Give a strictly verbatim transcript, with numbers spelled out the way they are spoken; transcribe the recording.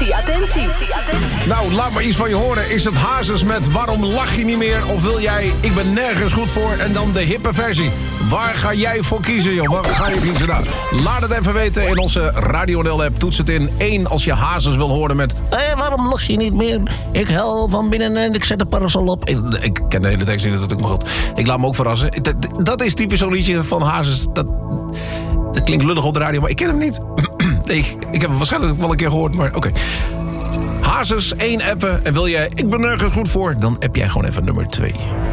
Attentie, attentie, attentie. Nou, laat maar iets van je horen. Is het Hazes met Waarom lach je niet meer? Of wil jij Ik ben nergens goed voor en dan de hippe versie? Waar ga jij voor kiezen, joh? Waar ga je kiezen? Nou, laat het even weten in onze Radio N L-app. Toets het in. één als je Hazes wil horen met... Hé, waarom lach je niet meer? Ik huil van binnen en ik zet de parasol op. Ik, ik ken de hele tekst niet natuurlijk, maar goed. Ik laat me ook verrassen. Dat, dat is typisch zo'n liedje van Hazes. Dat, dat klinkt lullig op de radio, maar ik ken hem niet. Nee, ik, ik heb hem waarschijnlijk wel een keer gehoord, maar oké. Okay. Hazes, één appen. En wil jij Ik ben nergens goed voor? Dan app jij gewoon even nummer twee.